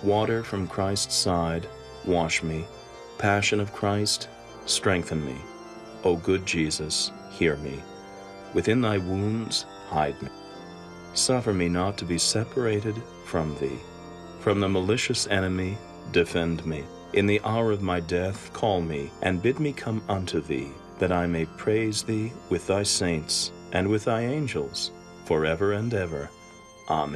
Water from Christ's side, wash me. Passion of Christ, strengthen me. O good Jesus, hear me. Within thy wounds, hide me. Suffer me not to be separated from thee. From the malicious enemy, defend me. In the hour of my death, call me, and bid me come unto thee, that I may praise thee with thy saints and with thy angels, forever and ever. Amen.